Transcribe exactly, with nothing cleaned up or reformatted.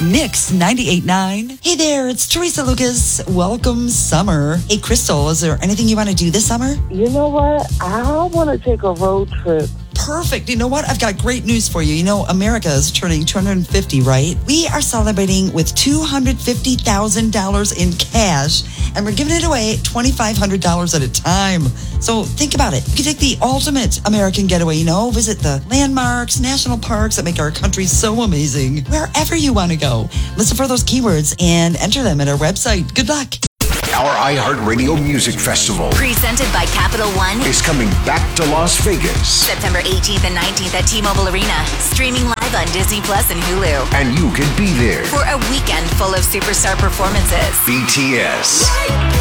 Nix ninety-eight point nine. Hey there, it's Teresa Lucas. Welcome summer. Hey, Crystal, is there anything you want to do this summer? You know what? I want to take a road trip. Perfect. You know what? I've got great news for you. You know, America is turning two hundred fifty, right? We are celebrating with two hundred fifty thousand dollars in cash, and we're giving it away twenty-five hundred dollars at a time. So think about it. You can take the ultimate American getaway, you know, visit the landmarks, national parks that make our country so amazing. Wherever you want to go. Listen for those keywords and enter them at our website. Good luck. Our iHeartRadio Music Festival, presented by Capital One, is coming back to Las Vegas. September eighteenth and nineteenth at T-Mobile Arena. Streaming live on Disney Plus and Hulu. And you can be there for a weekend full of superstar performances. B T S,